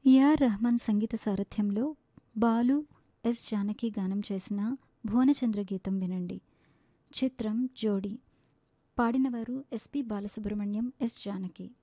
AR Rahman సంగీత సారథ్యంలో Balu, yes Janaki గానం చేసిన భువనచంద్ర గీతం వినండి. చిత్రం జోడి. పాడినవారు ఎస్పి బాలసుబ్రహ్మణ్యం, ఎస్ జానకి.